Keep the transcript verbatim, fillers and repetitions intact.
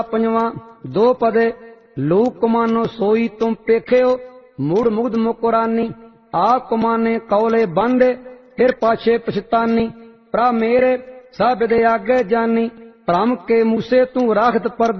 पंजवा दो पदे लोक कमानो सोई तुम पेख्यो मूड मुग्ध मुकुरानी आ कमाने कौले बंदे फिर पाछे पछतानी प्रा मेरे सब दे आगे जानी भ्रम के मूसे तू राखत पर